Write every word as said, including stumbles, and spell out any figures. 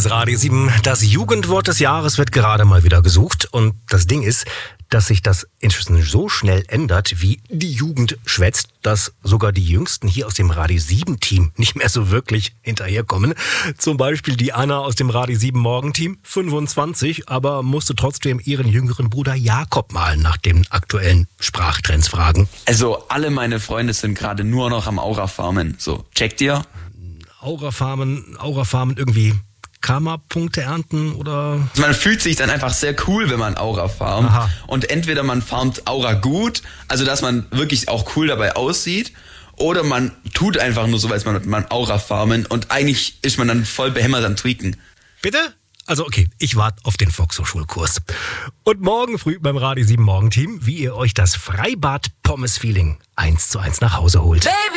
ist Radio sieben. Das Jugendwort des Jahres wird gerade mal wieder gesucht. Und das Ding ist, dass sich das inzwischen so schnell ändert, wie die Jugend schwätzt, dass sogar die Jüngsten hier aus dem Radio sieben Team nicht mehr so wirklich hinterherkommen. Zum Beispiel die Anna aus dem Radio sieben Morgenteam, fünfundzwanzig, aber musste trotzdem ihren jüngeren Bruder Jakob mal nach den aktuellen Sprachtrends fragen. Also alle meine Freunde sind gerade nur noch am Aura-Farmen. So, checkt ihr? Aura-Farmen, Aura-Farmen irgendwie Karma-Punkte ernten oder? Man fühlt sich dann einfach sehr cool, wenn man Aura farmt. Aha. Und entweder man farmt Aura gut, also dass man wirklich auch cool dabei aussieht, oder man tut einfach nur so, weil man, man Aura farmen und eigentlich ist man dann voll behämmert am Tweaken. Bitte? Also okay, ich warte auf den Volkshochschulkurs. Und morgen früh beim Radio sieben Morgenteam, wie ihr euch das Freibad-Pommes-Feeling eins zu eins nach Hause holt. Baby.